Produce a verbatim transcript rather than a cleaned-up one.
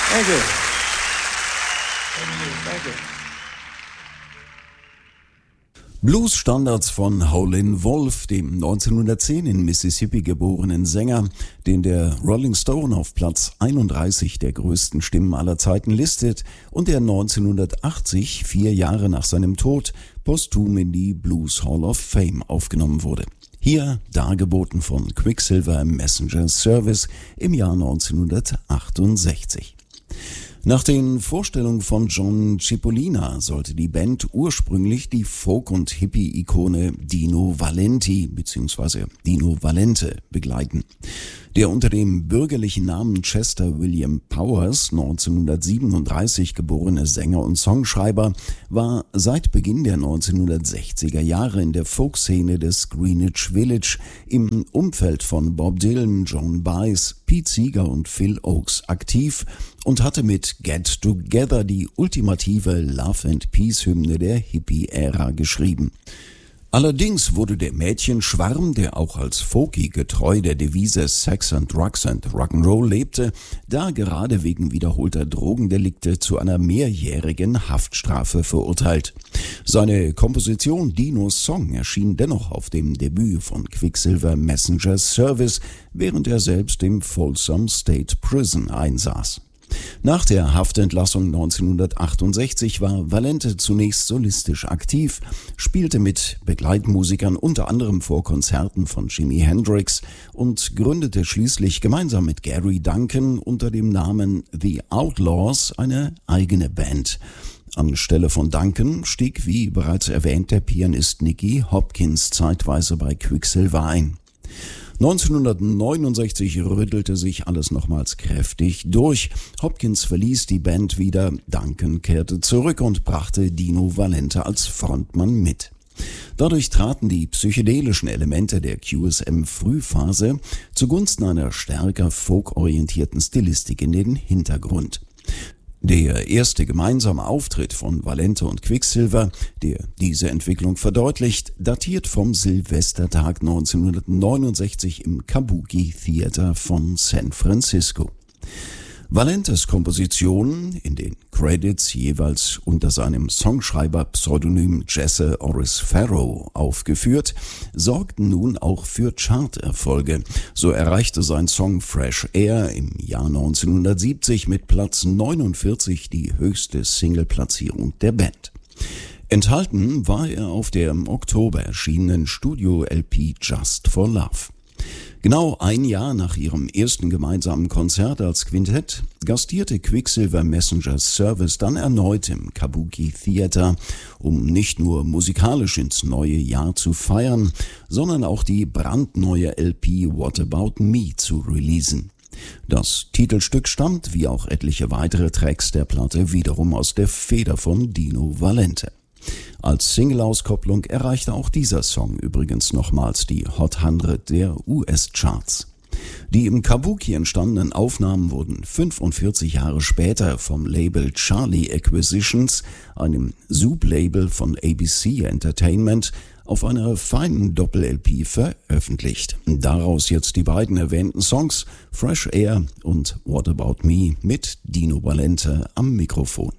Thank you. Thank you. Blues-Standards von Howlin' Wolf, dem neunzehnhundertzehn in Mississippi geborenen Sänger, den der Rolling Stone auf Platz einunddreißig der größten Stimmen aller Zeiten listet und der neunzehnhundertachtzig, vier Jahre nach seinem Tod, posthum in die Blues Hall of Fame aufgenommen wurde. Hier dargeboten von Quicksilver Messenger Service im Jahr neunzehnhundertachtundsechzig. Nach den Vorstellungen von John Cipollina sollte die Band ursprünglich die Folk- und Hippie-Ikone Dino Valenti bzw. Dino Valente begleiten. Der unter dem bürgerlichen Namen Chester William Powers neunzehnhundertsiebenunddreißig geborene Sänger und Songschreiber war seit Beginn der neunzehnhundertsechziger Jahre in der Folkszene des Greenwich Village im Umfeld von Bob Dylan, Joan Baez, Pete Seeger und Phil Ochs aktiv und hatte mit Get Together die ultimative Love and Peace Hymne der Hippie-Ära geschrieben. Allerdings wurde der Mädchenschwarm, der auch als Folky getreu der Devise Sex and Drugs and Rock'n'Roll lebte, da gerade wegen wiederholter Drogendelikte zu einer mehrjährigen Haftstrafe verurteilt. Seine Komposition Dinos Song erschien dennoch auf dem Debüt von Quicksilver Messenger Service, während er selbst im Folsom State Prison einsaß. Nach der Haftentlassung neunzehnhundertachtundsechzig war Valente zunächst solistisch aktiv, spielte mit Begleitmusikern unter anderem vor Konzerten von Jimi Hendrix und gründete schließlich gemeinsam mit Gary Duncan unter dem Namen The Outlaws eine eigene Band. Anstelle von Duncan stieg, wie bereits erwähnt, der Pianist Nicky Hopkins zeitweise bei Quicksilver ein. neunzehnhundertneunundsechzig rüttelte sich alles nochmals kräftig durch. Hopkins verließ die Band wieder, Duncan kehrte zurück und brachte Dino Valente als Frontmann mit. Dadurch traten die psychedelischen Elemente der Q S M-Frühphase zugunsten einer stärker folkorientierten Stilistik in den Hintergrund. Der erste gemeinsame Auftritt von Valente und Quicksilver, der diese Entwicklung verdeutlicht, datiert vom Silvestertag neunzehnhundertneunundsechzig im Kabuki Theater von San Francisco. Valentes Kompositionen, in den Credits jeweils unter seinem Songschreiber-Pseudonym Jesse Oris Farrow aufgeführt, sorgten nun auch für Charterfolge. So erreichte sein Song Fresh Air im Jahr neunzehnhundertsiebzig mit Platz neunundvierzig die höchste Singleplatzierung der Band. Enthalten war er auf der im Oktober erschienenen Studio-L P Just for Love. Genau ein Jahr nach ihrem ersten gemeinsamen Konzert als Quintett gastierte Quicksilver Messenger Service dann erneut im Kabuki Theater, um nicht nur musikalisch ins neue Jahr zu feiern, sondern auch die brandneue L P What About Me zu releasen. Das Titelstück stammt, wie auch etliche weitere Tracks der Platte, wiederum aus der Feder von Dino Valente. Als Single-Auskopplung erreichte auch dieser Song übrigens nochmals die Hot hundert der U S-Charts. Die im Kabuki entstandenen Aufnahmen wurden fünfundvierzig Jahre später vom Label Charlie Acquisitions, einem Sub-Label von A B C Entertainment, auf einer feinen Doppel-L P veröffentlicht. Daraus jetzt die beiden erwähnten Songs Fresh Air und What About Me mit Dino Valente am Mikrofon.